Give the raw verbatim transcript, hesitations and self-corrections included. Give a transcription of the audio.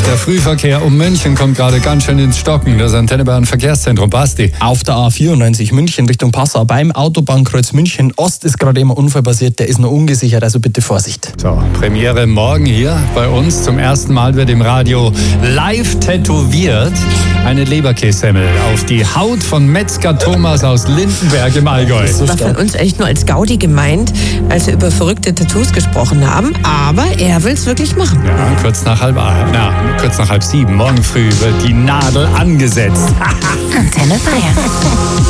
Der Frühverkehr um München kommt gerade ganz schön ins Stocken. Das Antenne Bayern Verkehrszentrum. Basti. Auf der A vierundneunzig München Richtung Passau beim Autobahnkreuz München Ost ist gerade immer Unfall passiert. Der ist noch ungesichert, also bitte Vorsicht. So, Premiere morgen hier bei uns. Zum ersten Mal wird im Radio live tätowiert eine Leberkässemmel auf die Haut von Metzger Thomas aus Lindenberg im Allgäu. Das war von uns echt nur als Gaudi gemeint, als wir über verrückte Tattoos gesprochen haben. Aber er will es wirklich machen. Ja, kurz nach halb, na, kurz nach halb sieben. Morgen früh wird die Nadel angesetzt. Antenne Bayern.